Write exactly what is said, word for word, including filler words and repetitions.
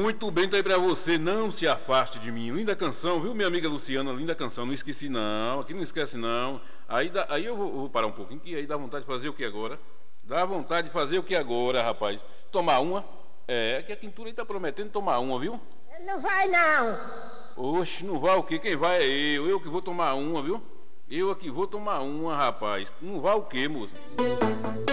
Muito bem, tá aí pra você. Não se afaste de mim. Linda canção, viu, minha amiga Luciana? Linda canção. Não esqueci, não. Aqui não esquece, não. Aí, dá, aí eu vou, vou parar um pouquinho, que aí dá vontade de fazer o que agora? Dá vontade de fazer o que agora, rapaz? Tomar uma? É, que a quintura aí tá prometendo tomar uma, viu? Não vai não. Oxe, não vai o quê? Quem vai é eu. Eu que vou tomar uma, viu? Eu aqui vou tomar uma, rapaz. Não vai o quê, moço?